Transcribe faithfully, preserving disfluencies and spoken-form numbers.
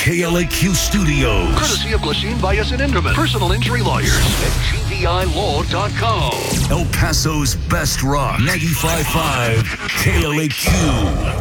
K L A Q Studios. Courtesy of Glasheen Bias and Inderman, personal injury lawyers at G V I law dot com. El Paso's best rock, ninety-five point five K L A Q.